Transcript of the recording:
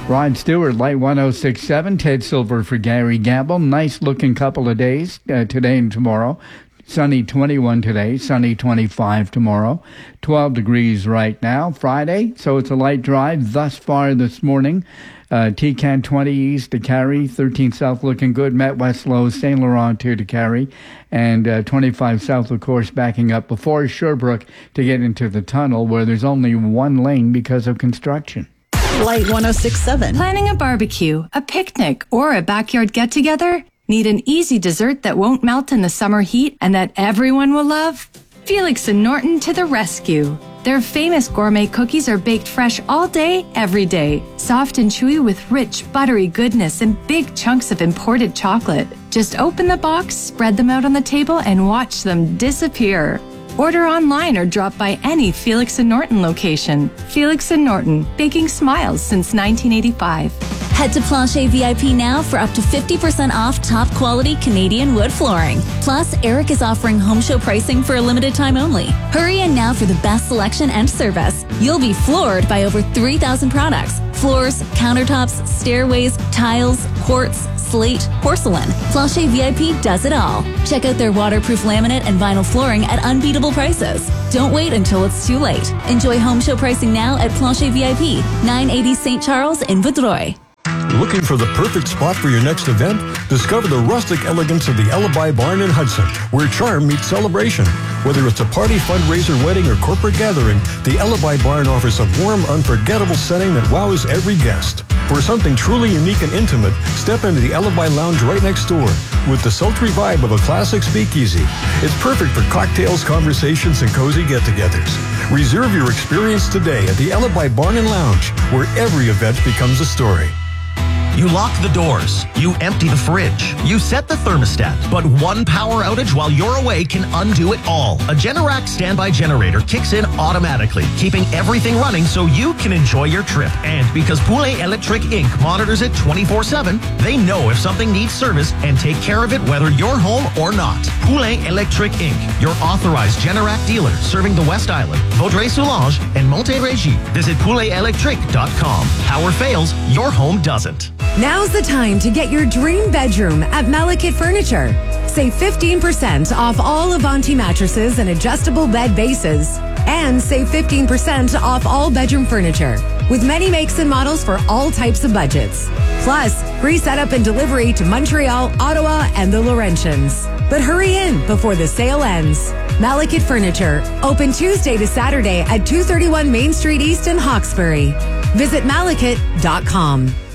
Rod Stewart, Light 106.7. Ted Silver for Gary Gamble. Nice looking couple of days today and tomorrow. Sunny 21 today, sunny 25 tomorrow. 12 degrees right now. Friday, so it's a light drive thus far this morning. TCAN 20 east to Carey, 13 south looking good. Met West low, St. Laurent 2 to Carey, and 25 south, of course, backing up before Sherbrooke to get into the tunnel where there's only one lane because of construction. Light 106.7. Planning a barbecue, a picnic, or a backyard get-together? Need an easy dessert that won't melt in the summer heat and that everyone will love? Felix and Norton to the rescue. Their famous gourmet cookies are baked fresh all day, every day. Soft and chewy with rich, buttery goodness and big chunks of imported chocolate. Just open the box, spread them out on the table, and watch them disappear. Order online or drop by any Felix and Norton location. Felix and Norton, baking smiles since 1985. Head to Plancher VIP now for up to 50% off top quality Canadian wood flooring. Plus, Eric is offering home show pricing for a limited time only. Hurry in now for the best selection and service. You'll be floored by over 3,000 products. Floors, countertops, stairways, tiles, quartz, slate, porcelain. Plancher VIP does it all. Check out their waterproof laminate and vinyl flooring at unbeatable prices. Don't wait until it's too late. Enjoy home show pricing now at Plancher VIP, 980 St. Charles in Vaudreuil. Looking for the perfect spot for your next event? Discover the rustic elegance of the Alibi Barn in Hudson, where charm meets celebration. Whether it's a party, fundraiser, wedding, or corporate gathering, the Alibi Barn offers a warm, unforgettable setting that wows every guest. For something truly unique and intimate, step into the Alibi Lounge right next door with the sultry vibe of a classic speakeasy. It's perfect for cocktails, conversations, and cozy get-togethers. Reserve your experience today at the Alibi Barn and Lounge, where every event becomes a story. You lock the doors, you empty the fridge, you set the thermostat, but one power outage while you're away can undo it all. A Generac standby generator kicks in automatically, keeping everything running so you can enjoy your trip. And because Poulet Electric Inc. monitors it 24/7, they know if something needs service and take care of it whether you're home or not. Poulet Electric Inc., your authorized Generac dealer serving the West Island, Vaudreuil-Soulanges, and Montérégie. Visit pouletelectric.com. Power fails, your home doesn't. Now's the time to get your dream bedroom at Malekith Furniture. Save 15% off all Avanti mattresses and adjustable bed bases. And save 15% off all bedroom furniture. With many makes and models for all types of budgets. Plus, free setup and delivery to Montreal, Ottawa, and the Laurentians. But hurry in before the sale ends. Malekith Furniture, open Tuesday to Saturday at 231 Main Street East in Hawkesbury. Visit malekith.com.